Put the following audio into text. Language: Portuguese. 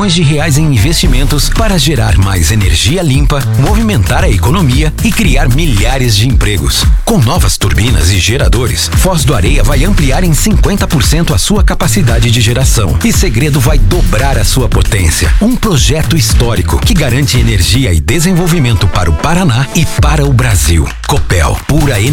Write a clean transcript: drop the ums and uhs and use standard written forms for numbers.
bilhões de reais em investimentos para gerar mais energia limpa, movimentar a economia e criar milhares de empregos. Com novas turbinas e geradores, Foz do Areia vai ampliar em 50% a sua capacidade de geração. E Segredo vai dobrar a sua potência. Um projeto histórico que garante energia e desenvolvimento para o Paraná e para o Brasil. Copel, pura energia.